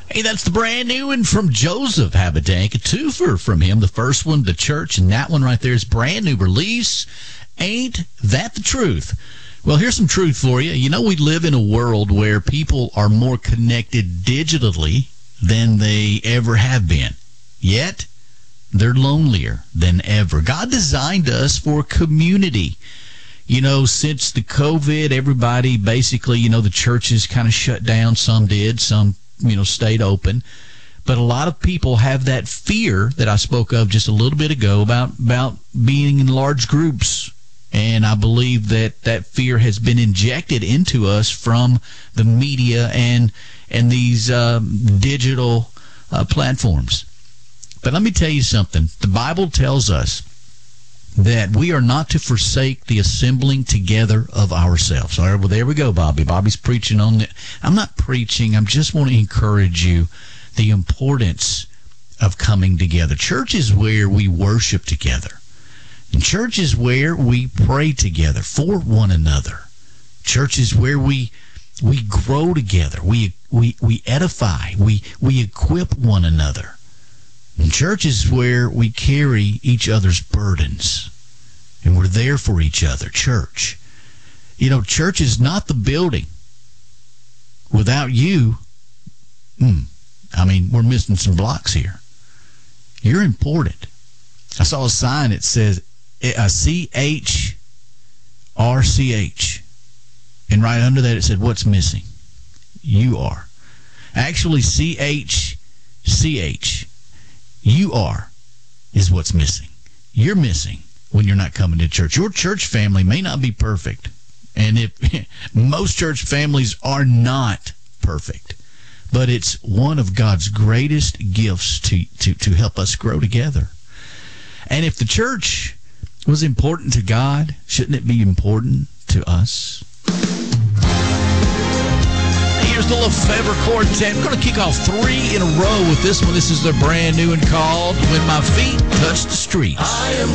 Hey, that's the brand new one from Joseph Habitank. A twofer from him. The first one, The Church, and that one right there is brand new release. Ain't That the Truth? Well, here's some truth for you. You know, we live in a world where people are more connected digitally than they ever have been. Yet, they're lonelier than ever. God designed us for community. You know, since the COVID, everybody basically, the churches kind of shut down. Some did, some stayed open. But a lot of people have that fear that I spoke of just a little bit ago about being in large groups. And I believe that fear has been injected into us from the media and these digital platforms. But let me tell you something. The Bible tells us that we are not to forsake the assembling together of ourselves. All right, well, there we go, Bobby. Bobby's preaching on it. I'm not preaching. I just want to encourage you the importance of coming together. Church is where we worship together. And church is where we pray together for one another. Church is where we grow together. We edify. We equip one another. And church is where we carry each other's burdens. And we're there for each other. Church. Church is not the building. Without you, we're missing some blocks here. You're important. I saw a sign that says CHRCH. And right under that it said, what's missing? You are. Actually, CHCH. You are is what's missing. You're missing when you're not coming to church. Your church family may not be perfect. And if most church families are not perfect. But it's one of God's greatest gifts to help us grow together. And if the church was important to God, shouldn't it be important to us? Here's the Lefebvre Quartet. We're going to kick off 3 in a row with this one. This is their brand new and called When My Feet Touch the Streets.